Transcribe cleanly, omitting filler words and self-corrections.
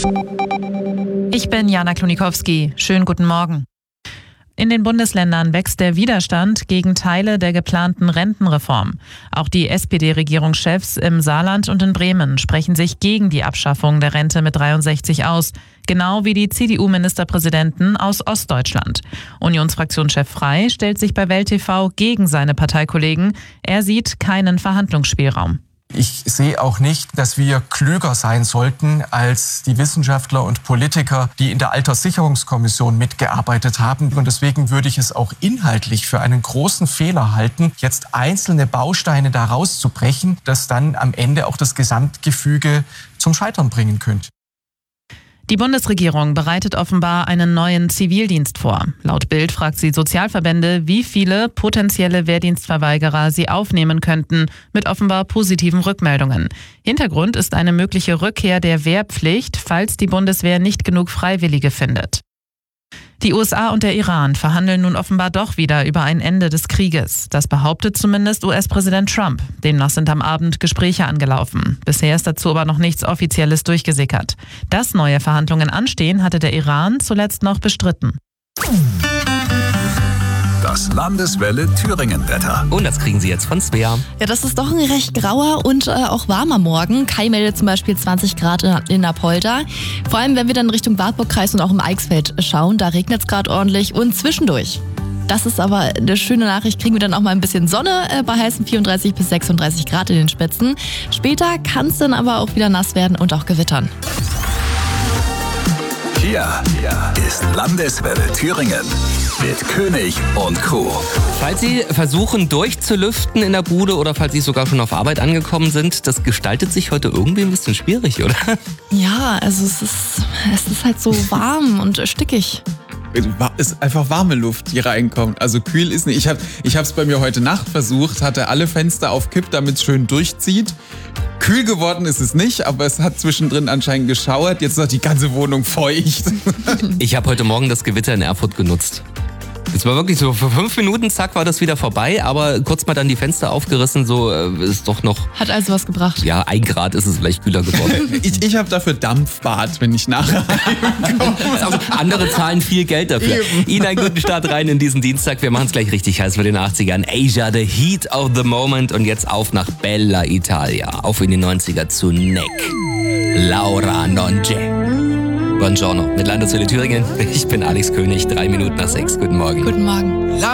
Ich bin Jana Klonikowski. Schönen guten Morgen. In den Bundesländern wächst der Widerstand gegen Teile der geplanten Rentenreform. Auch die SPD-Regierungschefs im Saarland und in Bremen sprechen sich gegen die Abschaffung der Rente mit 63 aus. Genau wie die CDU-Ministerpräsidenten aus Ostdeutschland. Unionsfraktionschef Frey stellt sich bei Welt TV gegen seine Parteikollegen. Er sieht keinen Verhandlungsspielraum. Ich sehe auch nicht, dass wir klüger sein sollten als die Wissenschaftler und Politiker, die in der Alterssicherungskommission mitgearbeitet haben. Und deswegen würde ich es auch inhaltlich für einen großen Fehler halten, jetzt einzelne Bausteine da rauszubrechen, das dann am Ende auch das Gesamtgefüge zum Scheitern bringen könnte. Die Bundesregierung bereitet offenbar einen neuen Zivildienst vor. Laut Bild fragt sie Sozialverbände, wie viele potenzielle Wehrdienstverweigerer sie aufnehmen könnten, mit offenbar positiven Rückmeldungen. Hintergrund ist eine mögliche Rückkehr der Wehrpflicht, falls die Bundeswehr nicht genug Freiwillige findet. Die USA und der Iran verhandeln nun offenbar doch wieder über ein Ende des Krieges. Das behauptet zumindest US-Präsident Trump. Demnach sind am Abend Gespräche angelaufen. Bisher ist dazu aber noch nichts Offizielles durchgesickert. Dass neue Verhandlungen anstehen, hatte der Iran zuletzt noch bestritten. Das Landeswelle Thüringen-Wetter. Und das kriegen Sie jetzt von Svea. Ja, das ist doch ein recht grauer und auch warmer Morgen. Kai meldet zum Beispiel 20 Grad in Apolda. Vor allem, wenn wir dann Richtung Wartburgkreis und auch im Eichsfeld schauen, da regnet es gerade ordentlich und zwischendurch. Das ist aber eine schöne Nachricht, kriegen wir dann auch mal ein bisschen Sonne bei heißen 34 bis 36 Grad in den Spitzen. Später kann es dann aber auch wieder nass werden und auch gewittern. Hier ist Landeswelle Thüringen mit König und Kuh. Falls Sie versuchen durchzulüften in der Bude oder falls Sie sogar schon auf Arbeit angekommen sind, das gestaltet sich heute irgendwie ein bisschen schwierig, oder? Ja, also es ist halt so warm und stickig. Es ist einfach warme Luft, die reinkommt. Also kühl ist nicht. Ich habe es bei mir heute Nacht versucht, hatte alle Fenster auf Kipp, damit es schön durchzieht. Kühl geworden ist es nicht, aber es hat zwischendrin anscheinend geschauert. Jetzt ist auch die ganze Wohnung feucht. Ich habe heute Morgen das Gewitter in Erfurt genutzt. Es war wirklich so, für 5 Minuten, zack, war das wieder vorbei, aber kurz mal dann die Fenster aufgerissen, so ist doch noch... Hat also was gebracht? Ja, 1 Grad ist es vielleicht kühler geworden. Ich habe dafür Dampfbad, wenn ich nachher heimkomme. Also andere zahlen viel Geld dafür. Ihnen einen guten Start rein in diesen Dienstag. Wir machen es gleich richtig heiß für den 80ern. Asia, the heat of the moment. Und jetzt auf nach Bella Italia. Auf in die 90er zu Neck. Laura Nonge. Buongiorno mit Landeswelle Thüringen. Ich bin Alex König, 3 Minuten nach 6. Guten Morgen. Guten Morgen.